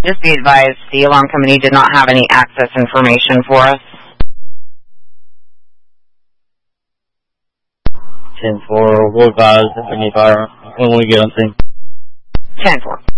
Just be advised, the alarm company did not have any access information for us. 10-4, we'll advise if any fire when we get on scene. 10-4.